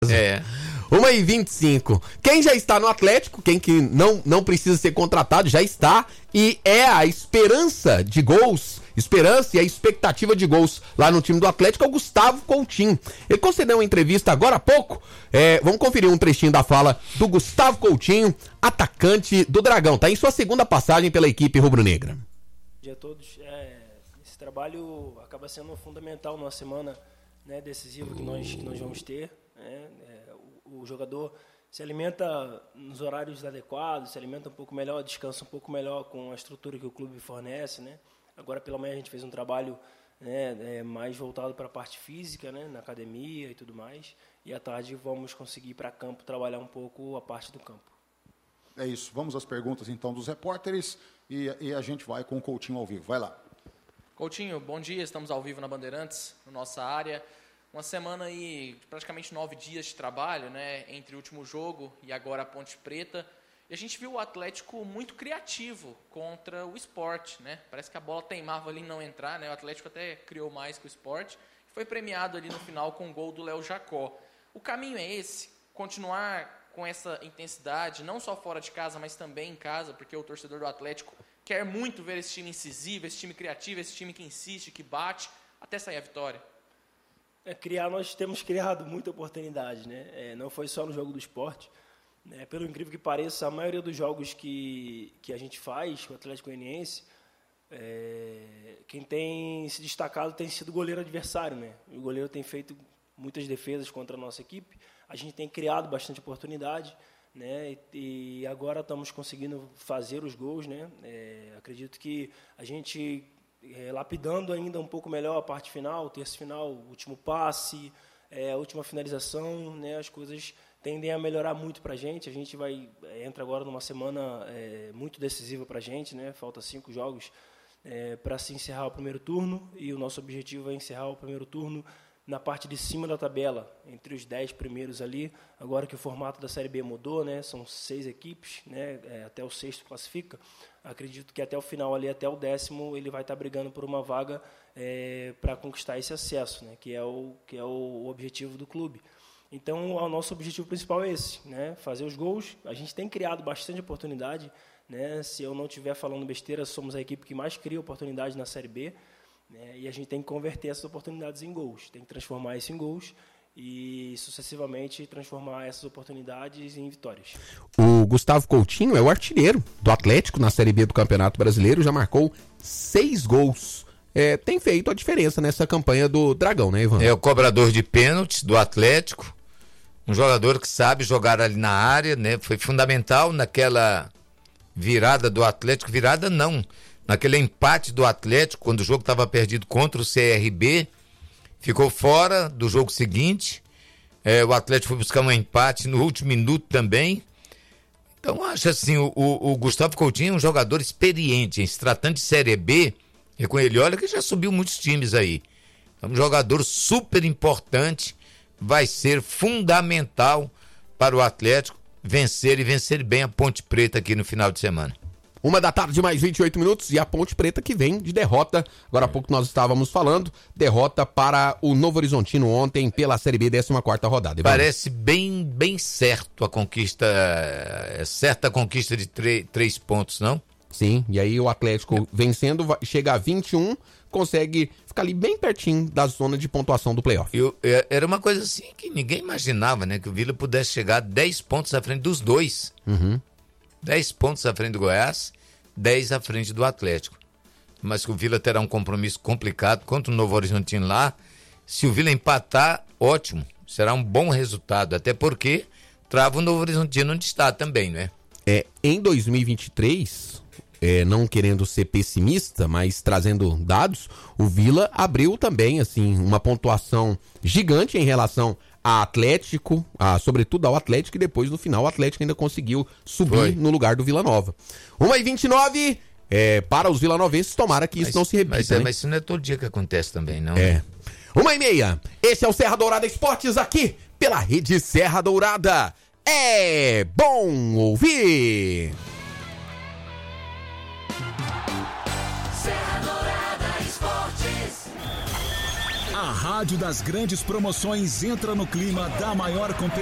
É. 1h25. Quem já está no Atlético, quem que não precisa ser contratado, já está. E é a esperança de gols, esperança e a expectativa de gols lá no time do Atlético é o Gustavo Coutinho. Ele concedeu uma entrevista agora há pouco. Vamos conferir um trechinho da fala do Gustavo Coutinho, atacante do Dragão. Tá em sua segunda passagem pela equipe rubro-negra. Bom dia a todos. Esse trabalho acaba sendo fundamental numa semana, né, decisiva que nós vamos ter. O jogador se alimenta nos horários adequados, se alimenta um pouco melhor, descansa um pouco melhor com a estrutura que o clube fornece, né? Agora pela manhã a gente fez um trabalho, né, mais voltado para a parte física, né, na academia e tudo mais, e à tarde vamos conseguir ir para campo trabalhar um pouco a parte do campo. É isso, vamos às perguntas então dos repórteres e a gente vai com o Coutinho ao vivo, vai lá. Coutinho, bom dia, estamos ao vivo na Bandeirantes, na nossa área. Uma semana aí, praticamente 9 dias de trabalho, né, entre o último jogo e agora a Ponte Preta. E a gente viu o Atlético muito criativo contra o Sport, né? Parece que a bola teimava ali em não entrar, né? O Atlético até criou mais que o Sport. Foi premiado ali no final com o gol do Léo Jacó. O caminho é esse? Continuar com essa intensidade, não só fora de casa, mas também em casa, porque o torcedor do Atlético quer muito ver esse time incisivo, esse time criativo, esse time que insiste, que bate, até sair a vitória. Nós temos criado muita oportunidade, né? Não foi só no jogo do Sport. Pelo incrível que pareça, a maioria dos jogos que a gente faz com o Atlético Goianiense, quem tem se destacado tem sido o goleiro adversário, né? O goleiro tem feito muitas defesas contra a nossa equipe. A gente tem criado bastante oportunidade, né? E agora estamos conseguindo fazer os gols, né? Acredito que a gente lapidando ainda um pouco melhor a parte final, o terço final, o último passe, a última finalização, né? As coisas tendem a melhorar muito para a gente. A gente entra agora numa semana muito decisiva para a gente, né? Falta 5 jogos para se encerrar o primeiro turno, e o nosso objetivo é encerrar o primeiro turno na parte de cima da tabela, entre os 10 primeiros ali. Agora que o formato da Série B mudou, né? São 6 equipes, né? Até o 6º classifica. Acredito que até o final ali, até o 10º, ele vai estar brigando por uma vaga para conquistar esse acesso, né? Que é o objetivo do clube. Então, o nosso objetivo principal é esse, né? Fazer os gols. A gente tem criado bastante oportunidade, né? Se eu não estiver falando besteira, somos a equipe que mais cria oportunidade na Série B, né? E a gente tem que converter essas oportunidades em gols, tem que transformar isso em gols e sucessivamente transformar essas oportunidades em vitórias. O Gustavo Coutinho é o artilheiro do Atlético na Série B do Campeonato Brasileiro, já marcou 6 gols. Tem feito a diferença nessa campanha do Dragão, né, Ivan? É o cobrador de pênaltis do Atlético, um jogador que sabe jogar ali na área, né? Foi fundamental naquela virada do Atlético, naquele empate do Atlético, quando o jogo estava perdido contra o CRB, ficou fora do jogo seguinte. O Atlético foi buscar um empate no último minuto também. Então, acho assim, o Gustavo Coutinho é um jogador experiente, em se tratando de Série B, e com ele, olha que já subiu muitos times aí. É um jogador super importante, vai ser fundamental para o Atlético vencer e vencer bem a Ponte Preta aqui no final de semana. 1h mais 28 minutos, e a Ponte Preta que vem de derrota. Agora há pouco nós estávamos falando, derrota para o Novo Horizontino ontem pela Série B, 14ª rodada. E parece bem certo a conquista, certa a conquista de 3 pontos, não? Sim, e aí o Atlético vencendo, chega a 21, consegue ficar ali bem pertinho da zona de pontuação do playoff. Era uma coisa assim que ninguém imaginava, né? Que o Vila pudesse chegar a 10 pontos à frente dos dois. 10 pontos à frente do Goiás, 10 à frente do Atlético. Mas que o Vila terá um compromisso complicado contra o Novo Horizontino lá. Se o Vila empatar, ótimo. Será um bom resultado, até porque trava o Novo Horizontino onde está também, né? Em 2023... não querendo ser pessimista, mas trazendo dados, o Vila abriu também assim uma pontuação gigante em relação a Atlético, sobretudo ao Atlético, e depois no final o Atlético ainda conseguiu subir no lugar do Vila Nova. 1h29, para os vilanovenses, tomara que isso não se repita. Mas isso não é todo dia que acontece também, não? 1h30, esse é o Serra Dourada Esportes aqui pela Rede Serra Dourada. É bom ouvir! A rádio das grandes promoções entra no clima da maior competição.